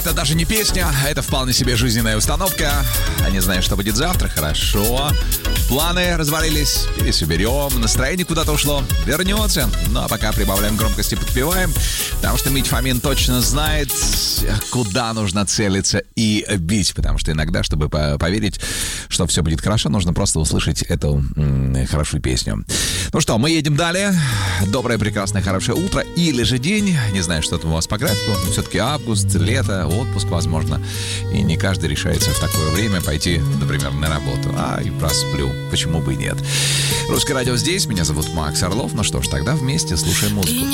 Это даже не песня, это вполне себе жизненная установка. Не знаю, что будет завтра, хорошо. Планы развалились, пересоберем, настроение куда-то ушло, вернется. Ну а пока прибавляем громкости, подпеваем, потому что Митя Фомин точно знает, куда нужно целиться и бить. Потому что иногда, чтобы поверить, что все будет хорошо, нужно просто услышать эту хорошую песню. Ну что, мы едем далее. Доброе, прекрасное, хорошее утро или же день. Не знаю, что там у вас по графику. Все-таки август, лето, отпуск, возможно. И не каждый решается в такое время пойти, например, на работу. И просплю. Почему бы и нет? Русское радио здесь. Меня зовут Макс Орлов. Ну что ж, тогда вместе слушаем музыку.